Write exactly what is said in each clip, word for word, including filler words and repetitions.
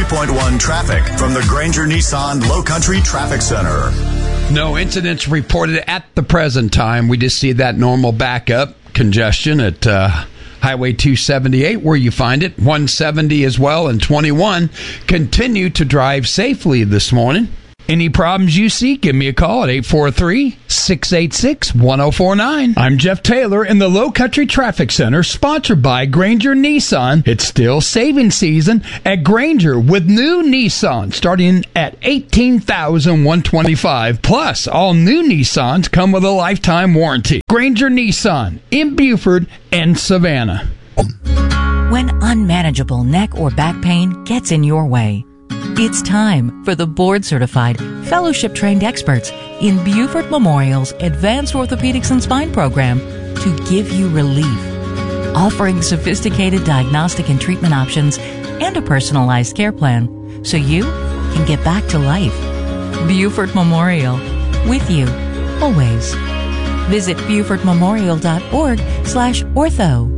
three point one traffic from the Granger Nissan Low Country Traffic Center. No incidents reported at the present time. We just see that normal backup congestion at uh, Highway two seventy-eight, where you find it. one seventy as well, and twenty-one. Continue to drive safely this morning. Any problems you see, give me a call at eight four three, six eight six, one zero four nine. I'm Jeff Taylor in the Low Country Traffic Center, sponsored by Granger Nissan. It's still saving season at Granger with new Nissan starting at eighteen thousand one hundred twenty-five dollars. Plus, all new Nissans come with a lifetime warranty. Granger Nissan in Buford and Savannah. When unmanageable neck or back pain gets in your way, it's time for the board-certified, fellowship-trained experts in Buford Memorial's Advanced Orthopedics and Spine Program to give you relief, offering sophisticated diagnostic and treatment options and a personalized care plan so you can get back to life. Buford Memorial, with you, always. Visit buford memorial dot org slash ortho.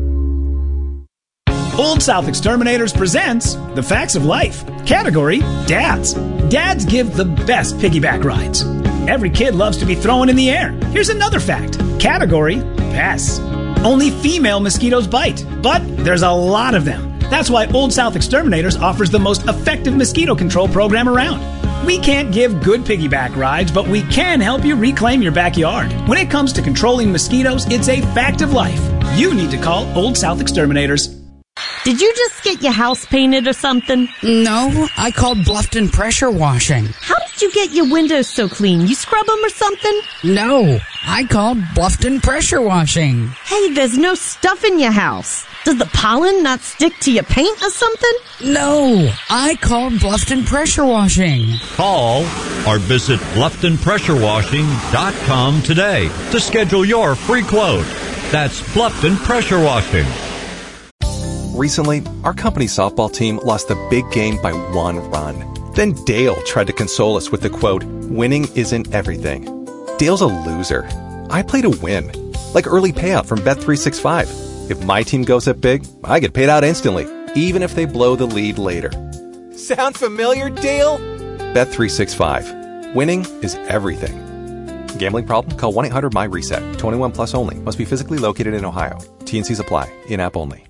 Old South Exterminators presents The Facts of Life. Category, Dads. Dads give the best piggyback rides. Every kid loves to be thrown in the air. Here's another fact. Category, Pests. Only female mosquitoes bite, but there's a lot of them. That's why Old South Exterminators offers the most effective mosquito control program around. We can't give good piggyback rides, but we can help you reclaim your backyard. When it comes to controlling mosquitoes, it's a fact of life. You need to call Old South Exterminators. Did you just get your house painted or something? No, I called Bluffton Pressure Washing. How did you get your windows so clean? You scrub them or something? No, I called Bluffton Pressure Washing. Hey, there's no stuff in your house. Does the pollen not stick to your paint or something? No, I called Bluffton Pressure Washing. Call or visit bluffton pressure washing dot com today to schedule your free quote. That's Bluffton Pressure Washing. Recently, our company softball team lost the big game by one run. Then Dale tried to console us with the quote, "Winning isn't everything." Dale's a loser. I play to win. Like early payout from Bet three sixty-five. If my team goes up big, I get paid out instantly, even if they blow the lead later. Sound familiar, Dale? Bet three sixty-five. Winning is everything. Gambling problem? Call one eight hundred M Y reset. twenty-one plus only. Must be physically located in Ohio. T N Cs apply. In-app only.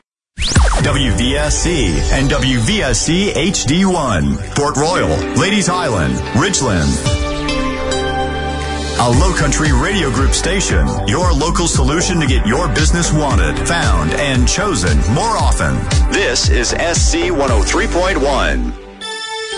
W V S C and W V S C H D one. Port Royal, Ladies Island, Richland. A Low Country Radio Group station. Your local solution to get your business wanted, found, and chosen more often. This is S C one oh three point one.